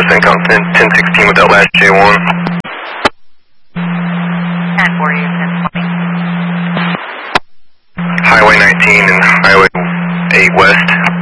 St. Confident, 1016 with that last J1. 1040, 1020. Highway 19 and Highway 8 West.